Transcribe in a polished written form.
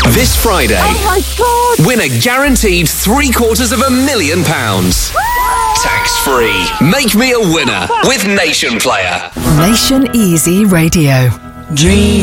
This Friday, Oh my God! win a guaranteed £750,000. Tax-free. Make me a winner with Nation Player. Nation Easy Radio. Dream.